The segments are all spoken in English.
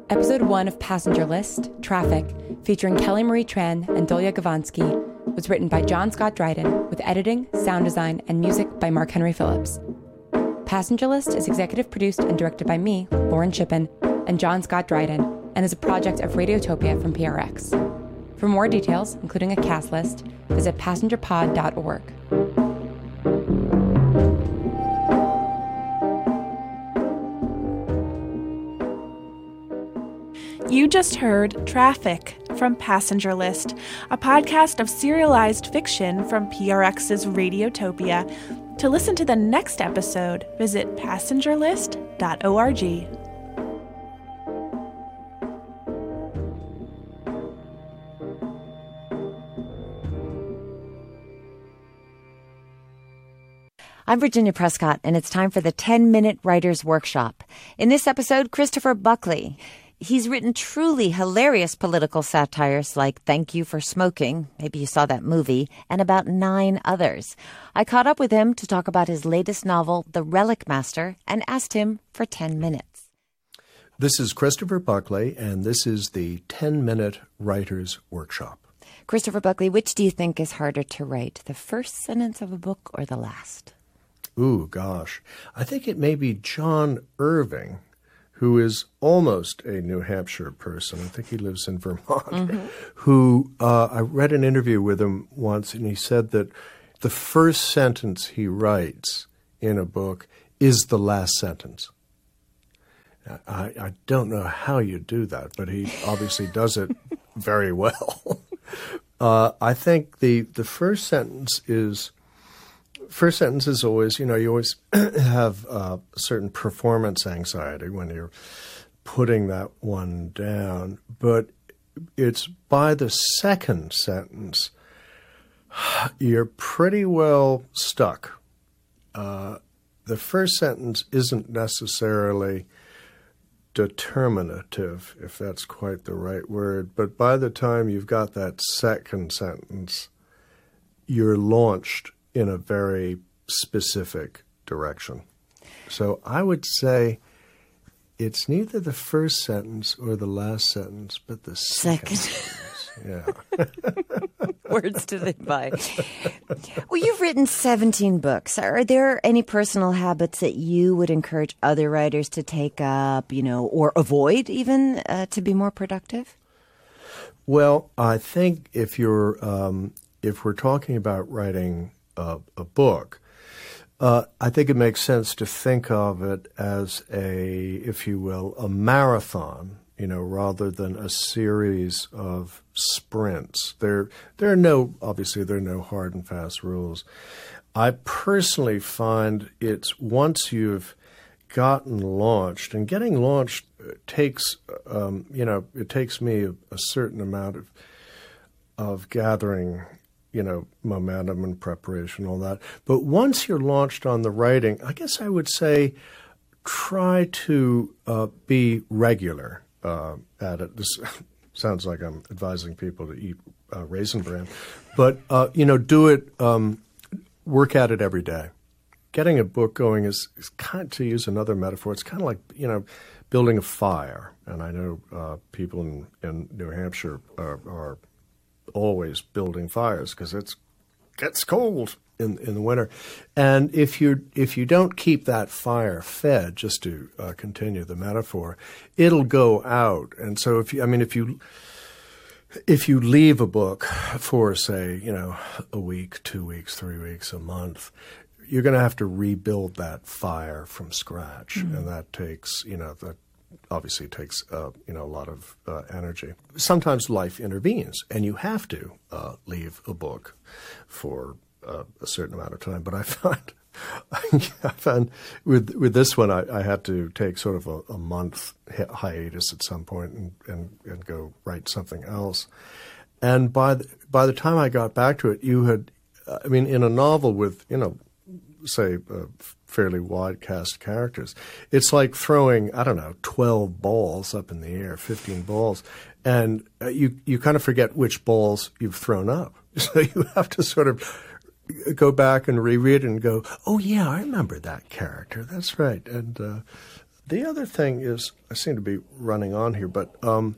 Episode 1 of Passenger List, Traffic, featuring Kelly Marie Tran and Dolya Gavansky, was written by John Scott Dryden, with editing, sound design, and music by Mark Henry Phillips. Passenger List is executive produced and directed by me, Lauren Shippen, and John Scott Dryden, and is a project of Radiotopia from PRX. For more details, including a cast list, visit passengerpod.org. You just heard Traffic from Passenger List, a podcast of serialized fiction from PRX's Radiotopia. To listen to the next episode, visit passengerlist.org. I'm Virginia Prescott, and it's time for the 10-Minute Writer's Workshop. In this episode, Christopher Buckley. He's written truly hilarious political satires like Thank You for Smoking, maybe you saw that movie, and about 9 others. I caught up with him to talk about his latest novel, The Relic Master, and asked him for 10 minutes. This is Christopher Buckley, and this is the 10-Minute Writer's Workshop. Christopher Buckley, which do you think is harder to write, the first sentence of a book or the last? Ooh, gosh. I think it may be John Irving, who is almost a New Hampshire person. I think he lives in Vermont, who I read an interview with him once, and he said that the first sentence he writes in a book is the last sentence. I don't know how you do that, but he obviously does it very well. I think the first sentence is always, you always have a certain performance anxiety when you're putting that one down. But it's by the second sentence, you're pretty well stuck. The first sentence isn't necessarily determinative, if that's quite the right word. But by the time you've got that second sentence, you're launched in a very specific direction. So I would say it's neither the first sentence or the last sentence, but the second sentence. Yeah. Words to live by. Well, you've written 17 books. Are there any personal habits that you would encourage other writers to take up, or avoid even to be more productive? Well, I think if we're talking about writing a book, I think it makes sense to think of it as if you will, a marathon, rather than a series of sprints. There are no hard and fast rules. I personally find it's once you've gotten launched, and getting launched takes, it takes me a certain amount of gathering momentum and preparation, all that. But once you're launched on the writing, I guess I would say try to be regular at it. This sounds like I'm advising people to eat Raisin Bran. But, do it, work at it every day. Getting a book going is kind of, to use another metaphor, it's kind of like, building a fire. And I know people in New Hampshire are always building fires because it gets cold in the winter. And if you don't keep that fire fed, just to continue the metaphor, it'll go out. And so if you leave a book for, say, a week, 2 weeks, 3 weeks, a month, you're going to have to rebuild that fire from scratch. Mm-hmm. And that takes, that obviously takes a lot of energy. Sometimes life intervenes, and you have to leave a book for a certain amount of time. But I found with this one, I had to take sort of a month hiatus at some point and go write something else. And by the time I got back to it, in a novel with say fairly wide cast characters, it's like throwing 12 balls up in the air, 15 balls, and you kind of forget which balls you've thrown up. So you have to sort of go back and reread it and go, oh yeah, I remember that character. That's right. And The other thing is, I seem to be running on here, but I'm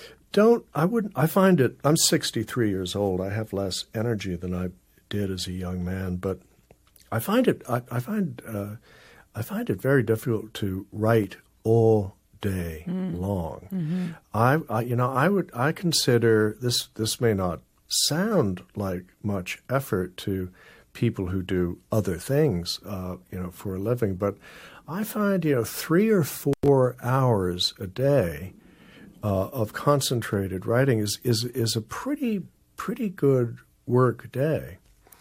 63 years old. I have less energy than I did as a young man, but I find it very difficult to write all day long. Mm-hmm. I consider this may not sound like much effort to people who do other things, for a living, but I find 3 or 4 hours a day of concentrated writing is a pretty good work day.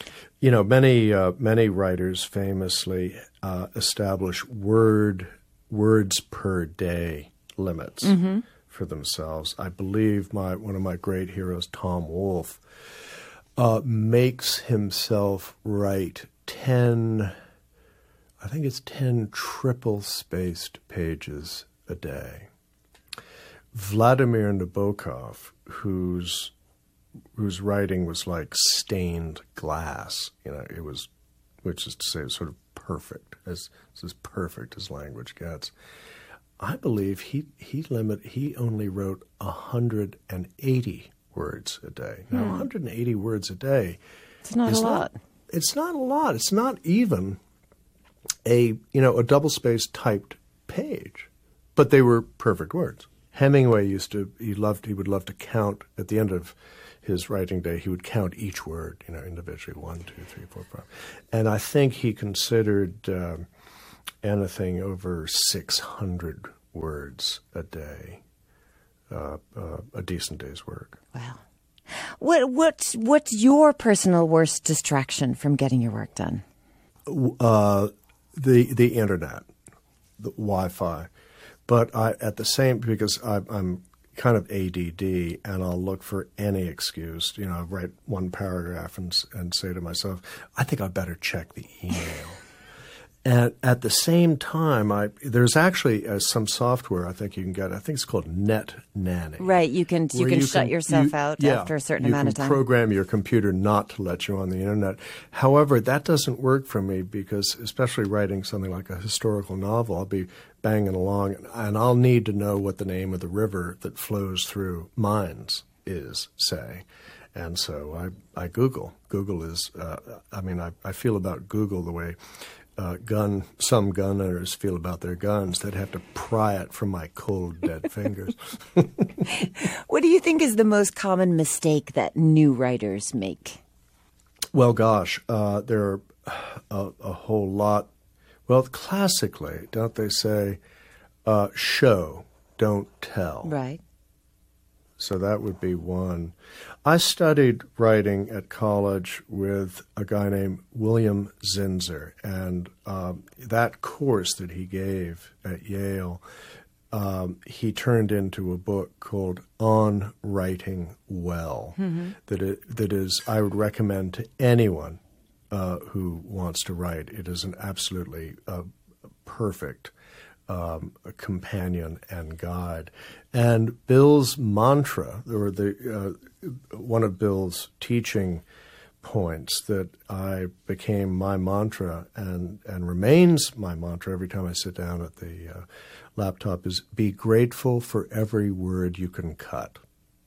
Many writers famously establish words per day limits for themselves. I believe one of my great heroes, Tom Wolfe, makes himself write 10 triple-spaced pages a day. Vladimir Nabokov, whose writing was like stained glass, which is to say, sort of perfect, as perfect as language gets. I believe he only wrote 180 words a day. Now, 180 words a day. It's not a lot. It's not a lot. It's not even a double-spaced typed page, but they were perfect words. Hemingway he would love to count at the end of his writing day. He would count each word, individually, 1, 2, 3, 4, 5. And I think he considered anything over 600 words a day a decent day's work. Wow. What's your personal worst distraction from getting your work done? The internet, the Wi-Fi. But because I'm kind of ADD, and I'll look for any excuse. I write one paragraph and say to myself, I think I better check the email. And at the same time, there's actually some software I think you can get. I think it's called Net Nanny. Right, you can shut yourself out after a certain amount of time. You can program your computer not to let you on the internet. However, that doesn't work for me because, especially writing something like a historical novel, I'll be banging along, and I'll need to know what the name of the river that flows through mines is, say. And so I Google. Google is, I feel about Google the way some gun owners feel about their guns. They'd have to pry it from my cold, dead fingers. What do you think is the most common mistake that new writers make? Well, gosh, there are a whole lot. Well, classically, don't they say, show, don't tell? Right. So that would be one. I studied writing at college with a guy named William Zinsser, and that course that he gave at Yale, he turned into a book called On Writing Well. Mm-hmm. That is, I would recommend to anyone who wants to write. It is an absolutely perfect a companion and guide. And Bill's mantra, or one of Bill's teaching points that became my mantra and remains my mantra every time I sit down at the laptop, is be grateful for every word you can cut.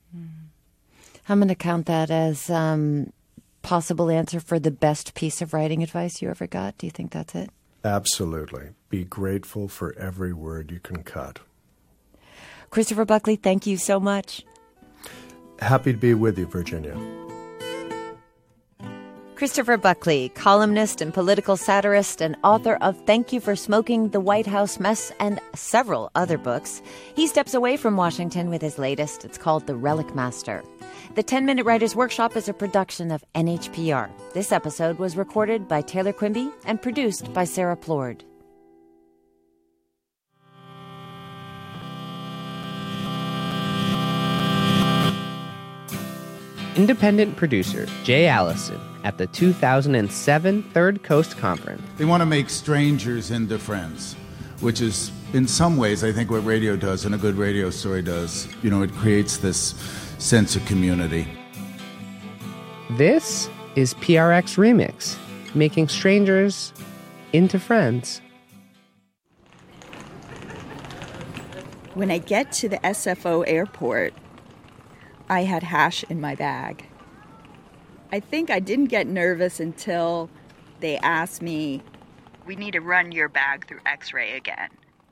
I'm going to count that as possible answer for the best piece of writing advice you ever got. Do you think that's it? Absolutely. Be grateful for every word you can cut. Christopher Buckley, thank you so much. Happy to be with you, Virginia. Christopher Buckley, columnist and political satirist and author of Thank You for Smoking the White House Mess and several other books. He steps away from Washington with his latest. It's called The Relic Master. The 10-Minute Writers Workshop is a production of NHPR. This episode was recorded by Taylor Quimby and produced by Sarah Plord. Independent producer Jay Allison at the 2007 Third Coast Conference. They want to make strangers into friends, which is, in some ways, I think what radio does and a good radio story does. It creates this sense of community. This is PRX Remix, making strangers into friends. When I get to the SFO airport, I had hash in my bag. I think I didn't get nervous until they asked me, "We need to run your bag through X-ray again."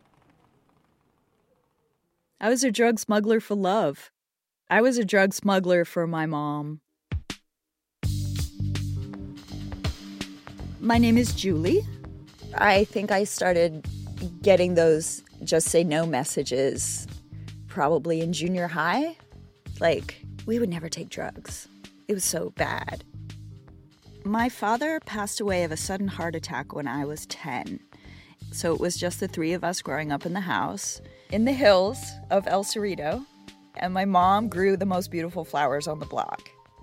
I was a drug smuggler for love. I was a drug smuggler for my mom. My name is Julie. I think I started getting those just say no messages probably in junior high. Like, we would never take drugs. It was so bad. My father passed away of a sudden heart attack when I was 10. So it was just the three of us growing up in the house in the hills of El Cerrito. And my mom grew the most beautiful flowers on the block.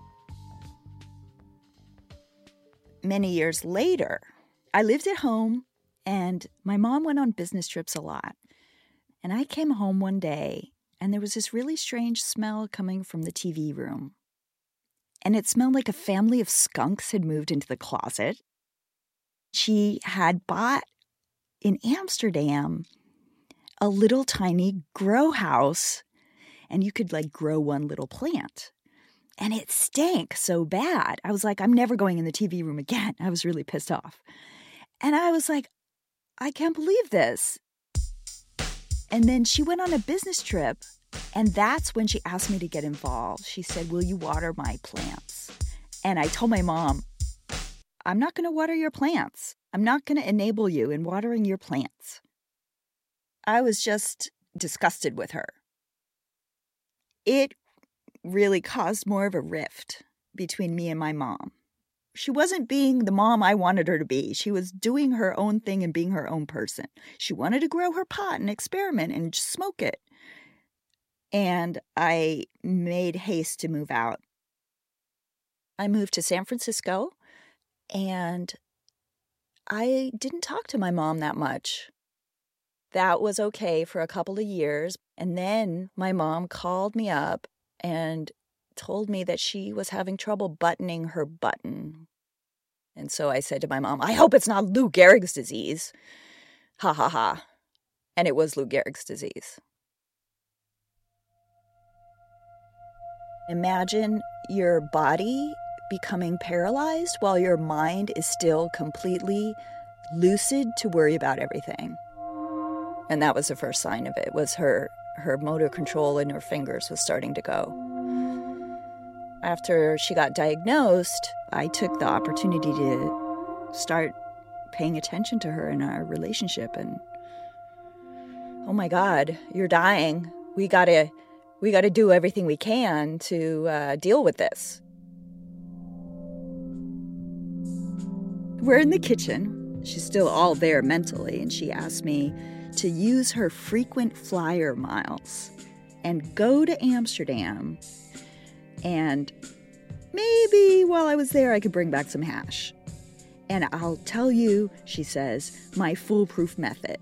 Many years later, I lived at home, and my mom went on business trips a lot. And I came home one day, and there was this really strange smell coming from the TV room. And it smelled like a family of skunks had moved into the closet. She had bought in Amsterdam a little tiny grow house, and you could like grow one little plant. And it stank so bad. I was like, I'm never going in the TV room again. I was really pissed off. And I was like, I can't believe this. And then she went on a business trip, and that's when she asked me to get involved. She said, "Will you water my plants?" And I told my mom, "I'm not going to water your plants. I'm not going to enable you in watering your plants." I was just disgusted with her. It really caused more of a rift between me and my mom. She wasn't being the mom I wanted her to be. She was doing her own thing and being her own person. She wanted to grow her pot and experiment and just smoke it. And I made haste to move out. I moved to San Francisco, and I didn't talk to my mom that much. That was okay for a couple of years. And then my mom called me up and told me that she was having trouble buttoning her button. And so I said to my mom, "I hope it's not Lou Gehrig's disease." Ha ha ha. And it was Lou Gehrig's disease. Imagine your body becoming paralyzed while your mind is still completely lucid to worry about everything. And that was the first sign of it, was her motor control in her fingers was starting to go. After she got diagnosed, I took the opportunity to start paying attention to her in our relationship. And, "Oh my God, you're dying. We gotta do everything we can to deal with this." We're in the kitchen. She's still all there mentally, and she asked me to use her frequent flyer miles and go to Amsterdam, and maybe while I was there I could bring back some hash. And I'll tell you, she says, my foolproof method.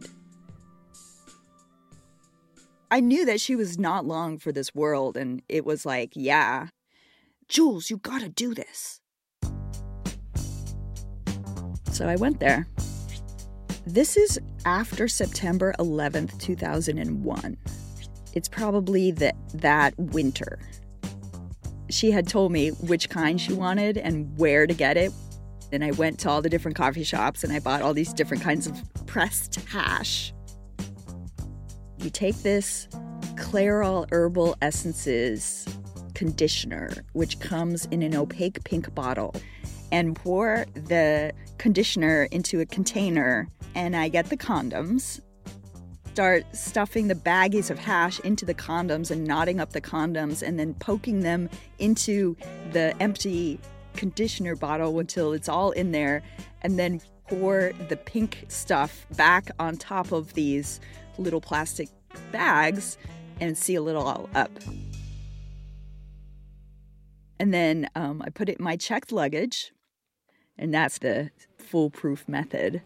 I knew that she was not long for this world, and it was like, yeah, Jules, you gotta do this. So I went there. This is after September 11th, 2001. It's probably that winter. She had told me which kind she wanted and where to get it. And I went to all the different coffee shops and I bought all these different kinds of pressed hash. You take this Clairol Herbal Essences conditioner, which comes in an opaque pink bottle, and pour the conditioner into a container. And I get the condoms, start stuffing the baggies of hash into the condoms and knotting up the condoms and then poking them into the empty conditioner bottle until it's all in there, and then pour the pink stuff back on top of these little plastic bags and seal it all up. And then I put it in my checked luggage, and that's the foolproof method.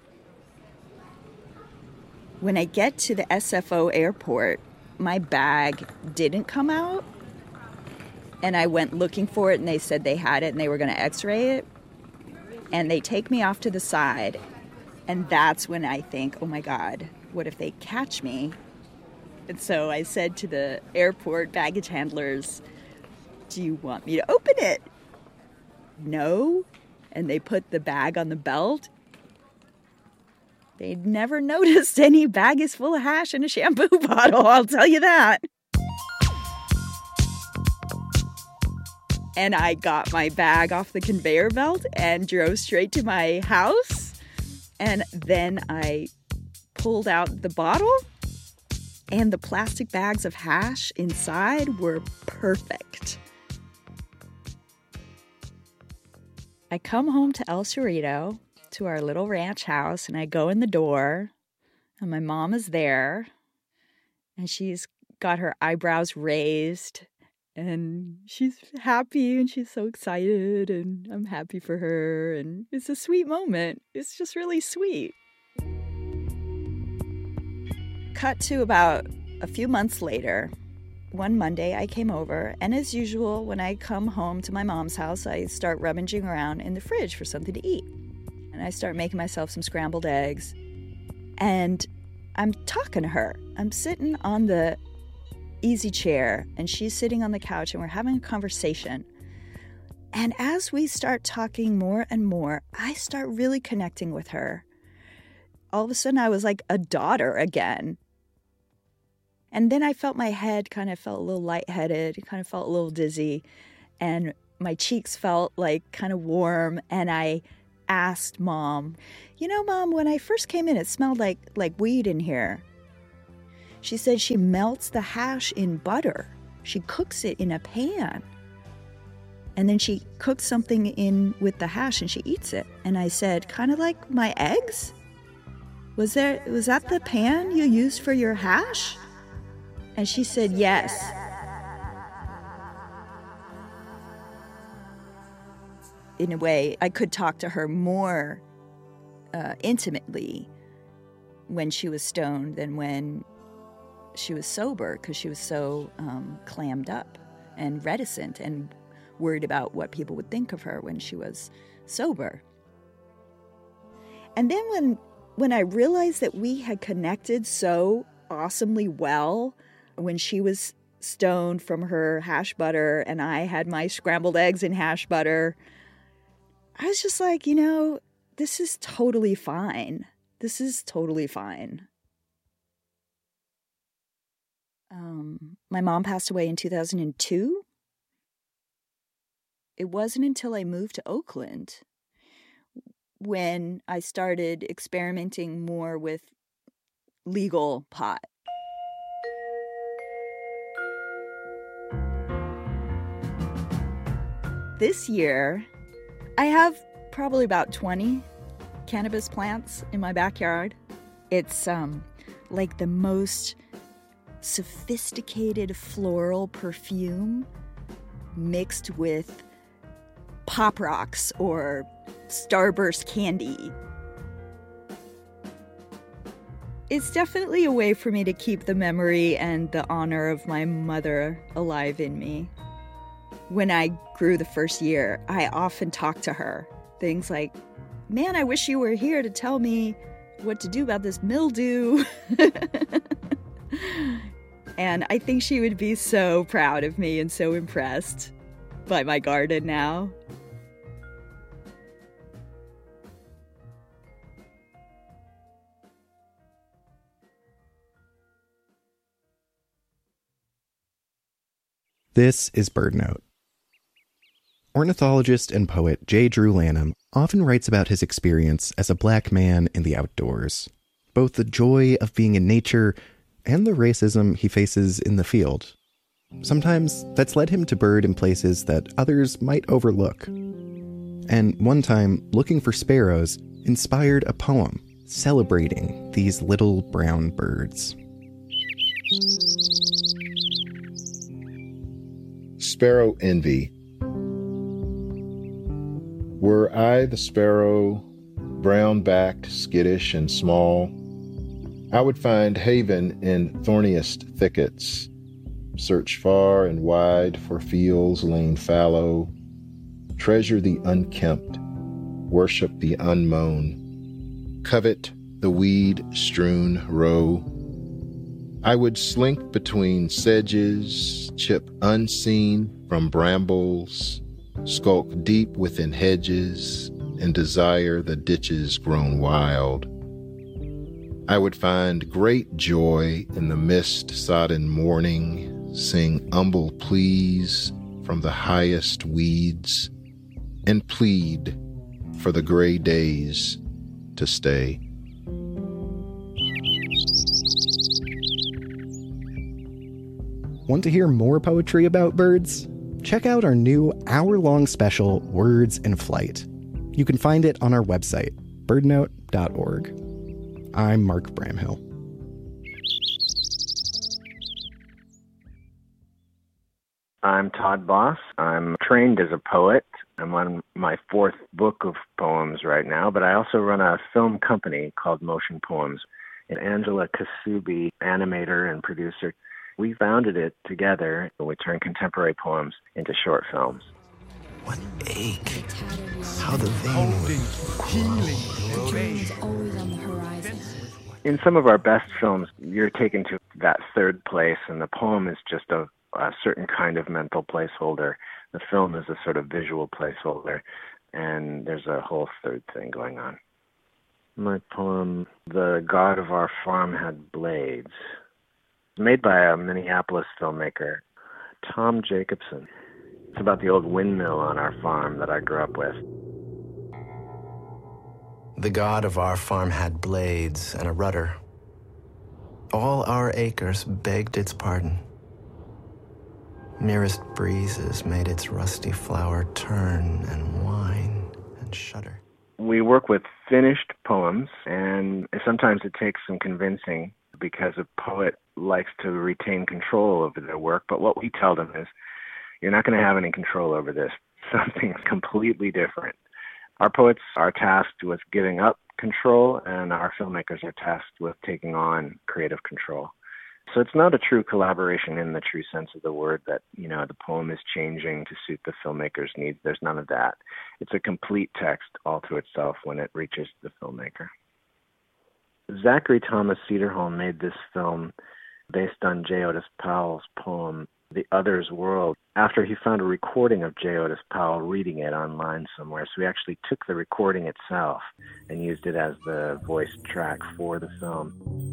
When I get to the SFO airport, my bag didn't come out, and I went looking for it, and they said they had it and they were going to x-ray it, and they take me off to the side, and that's when I think, oh my God, what if they catch me And so I said to the airport baggage handlers, "Do you want me to open it?" "No." And they put the bag on the belt. They'd never noticed any bag is full of hash in a shampoo bottle, I'll tell you that. And I got my bag off the conveyor belt and drove straight to my house. And then I pulled out the bottle, and the plastic bags of hash inside were perfect. I come home to El Cerrito, to our little ranch house, and I go in the door, and my mom is there, and she's got her eyebrows raised, and she's happy, and she's so excited, and I'm happy for her, and it's a sweet moment. It's just really sweet. Cut to about a few months later. One Monday I came over, and as usual, when I come home to my mom's house, I start rummaging around in the fridge for something to eat. And I start making myself some scrambled eggs. And I'm talking to her. I'm sitting on the easy chair, and she's sitting on the couch, and we're having a conversation. And as we start talking more and more, I start really connecting with her. All of a sudden, I was like a daughter again. And then I felt my head kind of felt a little lightheaded, kind of felt a little dizzy, and my cheeks felt like kind of warm. And I asked Mom, "You know, Mom, when I first came in, it smelled like weed in here." She said she melts the hash in butter. She cooks it in a pan. And then she cooks something in with the hash and she eats it. And I said, "Kind of like my eggs? Was that the pan you used for your hash?" And she said, "Yes." In a way, I could talk to her more intimately when she was stoned than when she was sober, because she was so clammed up and reticent and worried about what people would think of her when she was sober. And then when I realized that we had connected so awesomely well, when she was stoned from her hash butter and I had my scrambled eggs in hash butter, I was just like, you know, this is totally fine. This is totally fine. My mom passed away in 2002. It wasn't until I moved to Oakland when I started experimenting more with legal pot. This year, I have probably about 20 cannabis plants in my backyard. It's like the most sophisticated floral perfume mixed with Pop Rocks or Starburst candy. It's definitely a way for me to keep the memory and the honor of my mother alive in me. When I grew the first year, I often talked to her. Things like, "Man, I wish you were here to tell me what to do about this mildew." And I think she would be so proud of me and so impressed by my garden now. This is BirdNote. Ornithologist and poet J. Drew Lanham often writes about his experience as a black man in the outdoors, both the joy of being in nature and the racism he faces in the field. Sometimes that's led him to bird in places that others might overlook. And one time, looking for sparrows inspired a poem celebrating these little brown birds. Sparrow Envy. Were I the sparrow, brown-backed, skittish, and small, I would find haven in thorniest thickets, search far and wide for fields lain fallow, treasure the unkempt, worship the unmown, covet the weed-strewn row, I would slink between sedges, chip unseen from brambles, skulk deep within hedges, and desire the ditches grown wild. I would find great joy in the mist-sodden morning, sing humble pleas from the highest weeds, and plead for the gray days to stay. Want to hear more poetry about birds? Check out our new hour-long special, Words in Flight. You can find it on our website, birdnote.org. I'm Mark Bramhill. I'm Todd Boss. I'm trained as a poet. I'm on my fourth book of poems right now, but I also run a film company called Motion Poems. And Angela Kasubi, animator and producer, we founded it together. We turn contemporary poems into short films. What ache, how the vein is always on the horizon. In some of our best films, you're taken to that third place, and the poem is just a certain kind of mental placeholder. The film is a sort of visual placeholder, and there's a whole third thing going on. My poem, The God of Our Farm Had Blades, made by a Minneapolis filmmaker, Tom Jacobson. It's about the old windmill on our farm that I grew up with. The God of our farm had blades and a rudder. All our acres begged its pardon. Merest breezes made its rusty flower turn and whine and shudder. We work with finished poems, and sometimes it takes some convincing because a poet likes to retain control over their work, but what we tell them is, you're not going to have any control over this. Something completely different. Our poets are tasked with giving up control, and our filmmakers are tasked with taking on creative control. So it's not a true collaboration in the true sense of the word that, the poem is changing to suit the filmmaker's needs. There's none of that. It's a complete text all to itself when it reaches the filmmaker. Zachary Thomas Cederholm made this film based on J. Otis Powell's poem, The Other's World, after he found a recording of J. Otis Powell reading it online somewhere. So he actually took the recording itself and used it as the voice track for the film.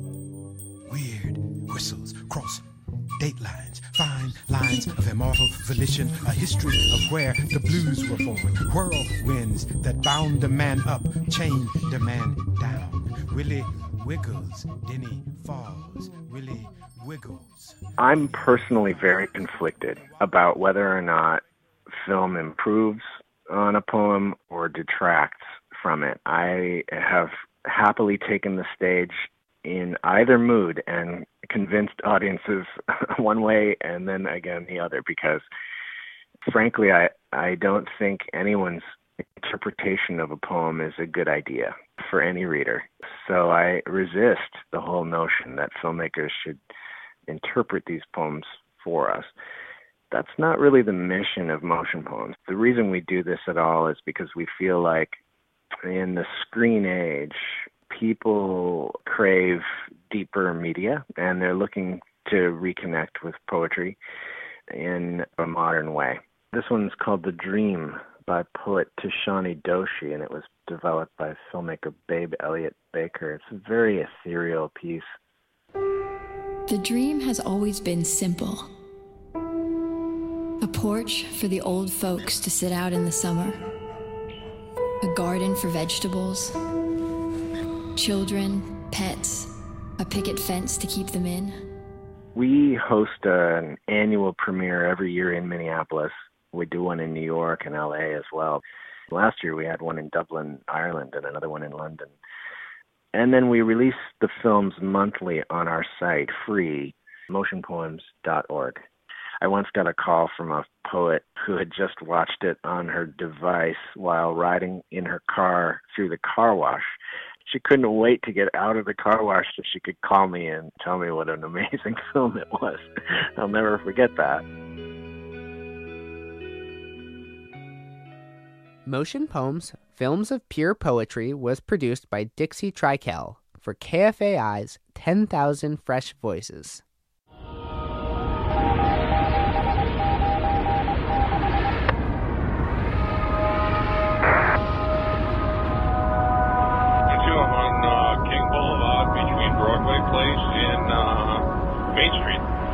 Weird whistles cross date lines, fine lines of immortal volition, a history of where the blues were born, whirlwinds that bound a man up, chained a man down. Willie wiggles, then he falls. Willie wiggles. I'm personally very conflicted about whether or not film improves on a poem or detracts from it. I have happily taken the stage in either mood and convinced audiences one way and then again the other, because frankly I don't think anyone's interpretation of a poem is a good idea for any reader. So I resist the whole notion that filmmakers should interpret these poems for us. That's not really the mission of Motion Poems. The reason we do this at all is because we feel like in the screen age, people crave deeper media, and they're looking to reconnect with poetry in a modern way. This one's called The Dream by poet Tishani Doshi, and it was developed by filmmaker Babe Elliott Baker. It's a very ethereal piece. The dream has always been simple. A porch for the old folks to sit out in the summer. A garden for vegetables. Children, pets, a picket fence to keep them in. We host an annual premiere every year in Minneapolis. We do one in New York and LA as well. Last year we had one in Dublin, Ireland, and another one in London. And then we release the films monthly on our site, free, motionpoems.org. I once got a call from a poet who had just watched it on her device while riding in her car through the car wash. She couldn't wait to get out of the car wash so she could call me and tell me what an amazing film it was. I'll never forget that. Motion Poems, Films of Pure Poetry was produced by Dixie Trikel for KFAI's 10,000 Fresh Voices. King Boulevard between Broadway Place and Main Street.